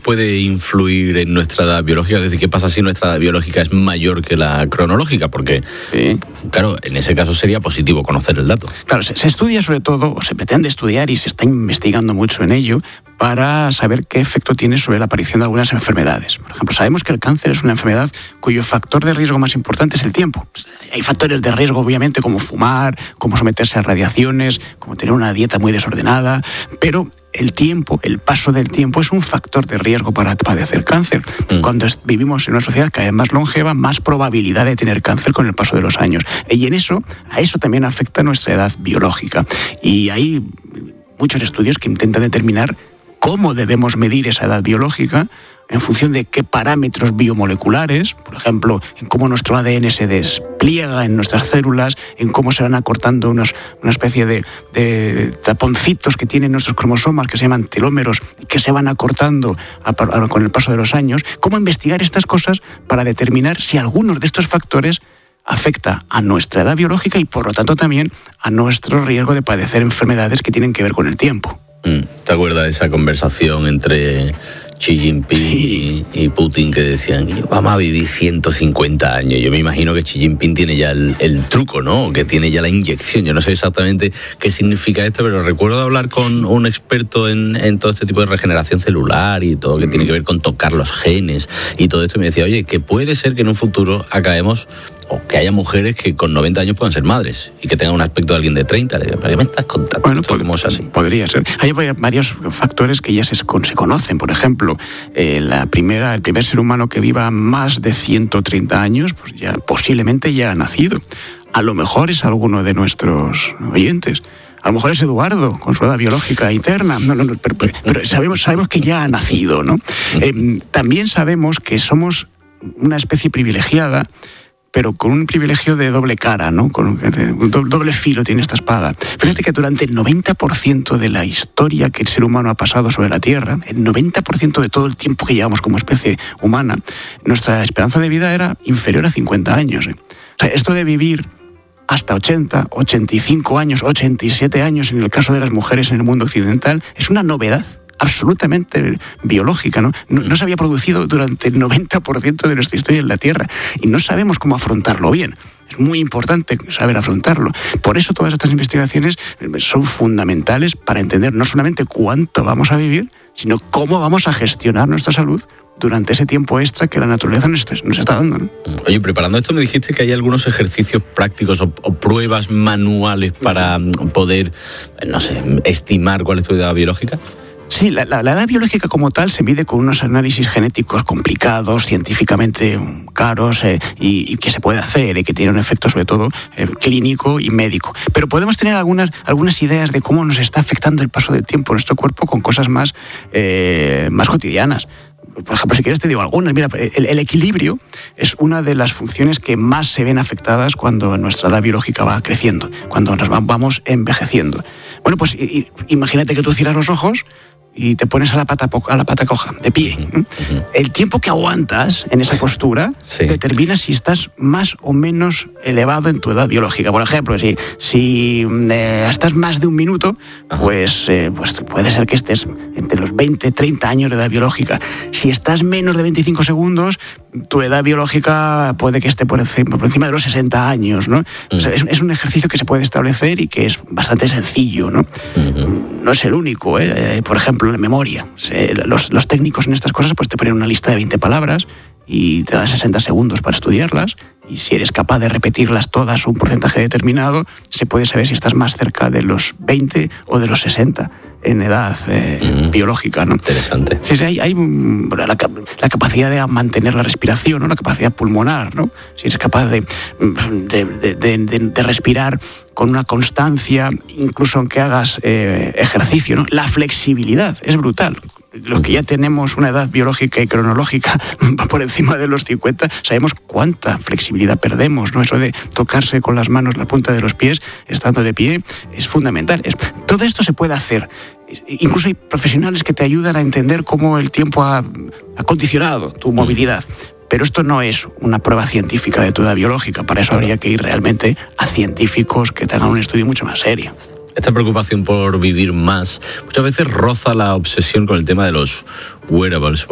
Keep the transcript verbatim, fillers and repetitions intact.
puede influir en nuestra edad biológica? Es decir, ¿qué pasa si nuestra edad biológica es mayor que la cronológica? Porque, sí. claro, en ese caso sería positivo conocer el dato. Claro, se, se estudia sobre todo, o se pretende estudiar y se está investigando mucho en ello, para saber qué efecto tiene sobre la aparición de algunas enfermedades. Por ejemplo, sabemos que el cáncer es una enfermedad cuyo factor de riesgo más importante es el tiempo. Hay factores de riesgo, obviamente, como fumar, como someterse a radiaciones, como tener una dieta muy desordenada, pero el tiempo, el paso del tiempo es un factor de riesgo para padecer cáncer. Mm. Cuando vivimos en una sociedad cada vez más longeva, más probabilidad de tener cáncer con el paso de los años. Y en eso, a eso también afecta nuestra edad biológica. Y hay muchos estudios que intentan determinar cómo debemos medir esa edad biológica en función de qué parámetros biomoleculares, por ejemplo, en cómo nuestro A D N se despliega en nuestras células, en cómo se van acortando unos, una especie de, de taponcitos que tienen nuestros cromosomas, que se llaman telómeros, que se van acortando a, a, con el paso de los años. Cómo investigar estas cosas para determinar si algunos de estos factores afecta a nuestra edad biológica y, por lo tanto, también a nuestro riesgo de padecer enfermedades que tienen que ver con el tiempo. ¿Te acuerdas de esa conversación entre Xi Jinping sí. y, y Putin que decían, vamos a vivir ciento cincuenta años? Yo me imagino que Xi Jinping tiene ya el, el truco, ¿no? Que tiene ya la inyección. Yo no sé exactamente qué significa esto, pero recuerdo hablar con un experto en, en todo este tipo de regeneración celular y todo, que tiene que ver con tocar los genes y todo esto. Y me decía, oye, que puede ser que en un futuro acabemos, o que haya mujeres que con noventa años puedan ser madres y que tengan un aspecto de alguien de treinta. Le digo, ¿para qué me estás contando? Bueno, pod- así? Podría ser. Hay varios factores que ya se, se conocen. Por ejemplo, eh, la primera, el primer ser humano que viva más de ciento treinta años, pues ya posiblemente ya ha nacido. A lo mejor es alguno de nuestros oyentes. A lo mejor es Eduardo, con su edad biológica interna. No, no, no, pero, pero sabemos, sabemos que ya ha nacido, ¿no? Eh, también sabemos que somos una especie privilegiada, pero con un privilegio de doble cara, ¿no? Con un doble filo tiene esta espada. Fíjate que durante el noventa por ciento de la historia que el ser humano ha pasado sobre la Tierra, el noventa por ciento de todo el tiempo que llevamos como especie humana, nuestra esperanza de vida era inferior a cincuenta años. ¿eh? O sea, esto de vivir hasta ochenta, ochenta y cinco años, ochenta y siete años en el caso de las mujeres en el mundo occidental, es una novedad absolutamente biológica, ¿no? No, no se había producido durante el noventa por ciento de nuestra historia en la Tierra y no sabemos cómo afrontarlo bien. Es muy importante saber afrontarlo. Por eso todas estas investigaciones son fundamentales para entender no solamente cuánto vamos a vivir, sino cómo vamos a gestionar nuestra salud durante ese tiempo extra que la naturaleza nos está, nos está dando, ¿no? Oye, preparando esto me dijiste que hay algunos ejercicios prácticos o, o pruebas manuales para poder, no sé, estimar cuál es tu edad biológica. Sí, la, la, la edad biológica como tal se mide con unos análisis genéticos complicados, científicamente caros eh, y, y que se puede hacer y que tiene un efecto sobre todo eh, clínico y médico. Pero podemos tener algunas, algunas ideas de cómo nos está afectando el paso del tiempo en nuestro cuerpo con cosas más, eh, más cotidianas. Por ejemplo, si quieres te digo algunas. Mira, el, el equilibrio es una de las funciones que más se ven afectadas cuando nuestra edad biológica va creciendo, cuando nos vamos envejeciendo. Bueno, pues i, imagínate que tú cierras los ojos y te pones a la pata, a la pata coja, de pie. Uh-huh. El tiempo que aguantas en esa postura sí. determina si estás más o menos elevado en tu edad biológica. Por ejemplo, si, si eh, estás más de un minuto, pues, eh, pues puede ser que estés entre los veinte, treinta años de edad biológica. Si estás menos de veinticinco segundos, tu edad biológica puede que esté por encima, por encima de los sesenta años, ¿no? Uh-huh. O sea, es, es un ejercicio que se puede establecer y que es bastante sencillo, ¿no? Uh-huh. No es el único, ¿eh? Por ejemplo, la memoria. Los, los técnicos en estas cosas pues te ponen una lista de veinte palabras y te dan sesenta segundos para estudiarlas, y si eres capaz de repetirlas todas un porcentaje determinado, se puede saber si estás más cerca de los veinte o de los sesenta en edad eh, mm, biológica, ¿no? Interesante. Sí, hay, hay la, la capacidad de mantener la respiración, ¿no? La capacidad pulmonar, ¿no? Si eres capaz de, de, de, de, de, de respirar con una constancia, incluso aunque hagas eh, ejercicio, ¿no? La flexibilidad es brutal. Los que ya tenemos una edad biológica y cronológica por encima de los cincuenta, sabemos cuánta flexibilidad perdemos, ¿no? Eso de tocarse con las manos la punta de los pies estando de pie es fundamental. Es, todo esto se puede hacer. Incluso hay profesionales que te ayudan a entender cómo el tiempo ha, ha condicionado tu movilidad. Pero esto no es una prueba científica de tu edad biológica. Para eso habría que ir realmente a científicos que tengan un estudio mucho más serio. Esta preocupación por vivir más muchas veces roza la obsesión con el tema de los wearables.